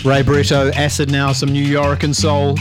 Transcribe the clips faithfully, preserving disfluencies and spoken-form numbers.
Ray Barretto, Acid Now, some New Yorican soul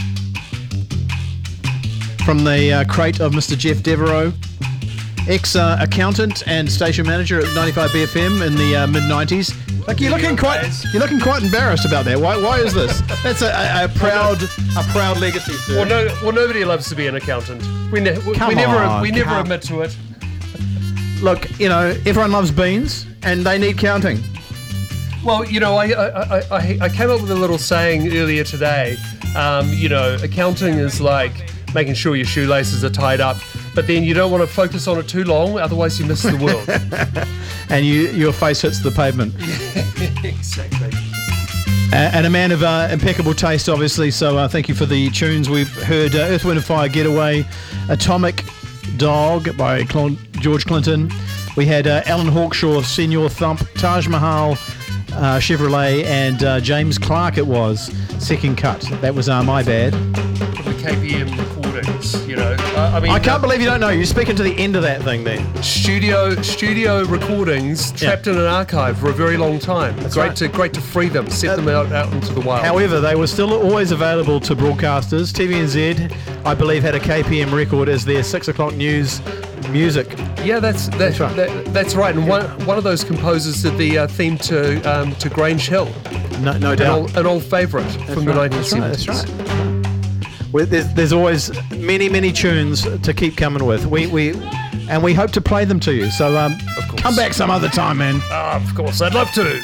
from the uh, crate of Mister Jeff Devereaux, ex-accountant uh, and station manager at ninety-five B F M in the uh, mid nineties. Like you're looking quite, you're looking quite embarrassed about that. Why? Why is this? That's a, a, a proud, a proud legacy, sir. Well, no, well, nobody loves to be an accountant. We, ne- we, Come we never, on, we never come- admit to it. Look, you know, everyone loves beans, and they need counting. Well, you know, I, I, I, I, I came up with a little saying earlier today. Um, you know, accounting is like making sure your shoelaces are tied up, but then you don't want to focus on it too long, otherwise you miss the world. And you, your face hits the pavement. Exactly. Uh, and a man of uh, impeccable taste, obviously, so uh, thank you for the tunes. We've heard uh, Earth, Wind and Fire, Getaway, Atomic Dog by Cl- George Clinton. We had uh, Alan Hawkshaw, Senor Thump, Taj Mahal, uh, Chevrolet, and uh, James Clark it was, Second Cut. That was uh, My Bad. From the K P M recordings, you know. Uh, I mean, I can't the, believe you don't know. You're speaking to the end of that thing then. Studio studio recordings trapped Yeah. in an archive for a very long time. That's great right. to great to free them, set them out, out into the wild. However, they were still always available to broadcasters. T V N Z, I believe, had a K P M record as their six o'clock news music. Yeah, that's that's, That's right. That, that's right. And one one of those composers did the uh, theme to um, to Grange Hill, No, no an doubt. old, an old favourite from the right, nineteen that's right, seventies. that's right. Well, there's, there's always many, many tunes to keep coming with. We we and we hope to play them to you. So um, Of course. come back some other time, man. Ah, of course, I'd love to.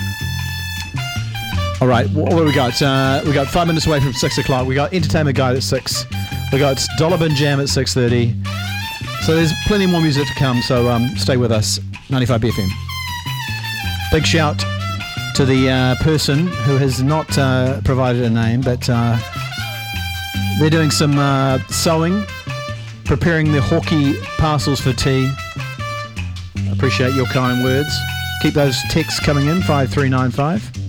All right, what, what do we got? Uh, we got five minutes away from six o'clock. We got Entertainment Guide at six. We got Dollar Bin Jam at six thirty. So there's plenty more music to come. So um, stay with us. ninety-five B F M. Big shout to the uh, person who has not uh, provided a name, but uh, they're doing some uh, sewing, preparing the Hawkeye parcels for tea. Appreciate your kind words. Keep those texts coming in, five three nine five.